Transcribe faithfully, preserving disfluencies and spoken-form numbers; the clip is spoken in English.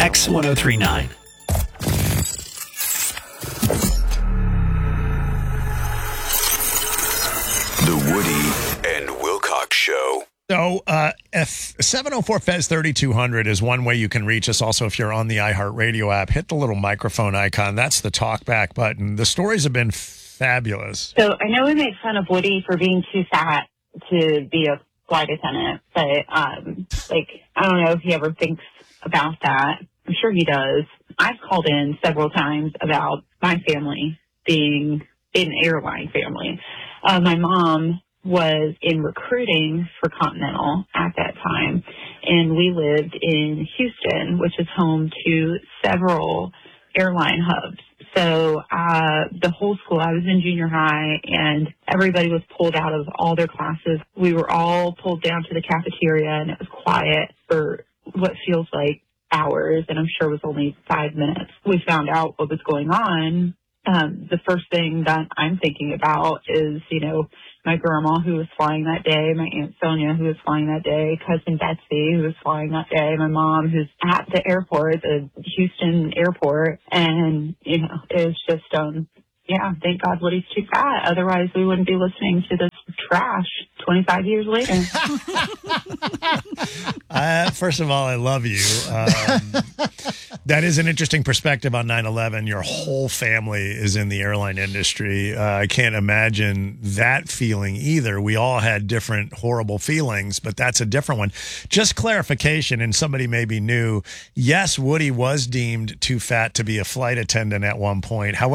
X ten thirty-nine. The Woody and Wilcox Show. So, uh, if seven oh four F E Z thirty-two hundred is one way you can reach us. Also, if you're on the iHeartRadio app, hit the little microphone icon. That's the talkback button. The stories have been fabulous. So, I know we made fun of Woody for being too fat to be a flight attendant, but, um, like, I don't know if he ever thinks about that. I'm sure he does. I've called in several times about my family being an airline family. Uh, my mom was in recruiting for Continental at that time, and we lived in Houston, which is home to several airline hubs. So uh, the whole school, I was in junior high, and everybody was pulled out of all their classes. We were all pulled down to the cafeteria, and it was quiet for what feels like hours, and I'm sure it was only five minutes. We found out what was going on. Um, the first thing that I'm thinking about is, you know, my grandma who was flying that day, my Aunt Sonia who was flying that day, cousin Betsy who was flying that day, my mom who's at the airport, the Houston airport, and, you know, it was just, um, yeah, thank God Woody's too fat. Otherwise, we wouldn't be listening to this trash twenty-five years later. uh, first of all, I love you. Um, that is an interesting perspective on nine eleven. Your whole family is in the airline industry. Uh, I can't imagine that feeling either. We all had different horrible feelings, but that's a different one. Just clarification, and somebody maybe knew, yes, Woody was deemed too fat to be a flight attendant at one point. However,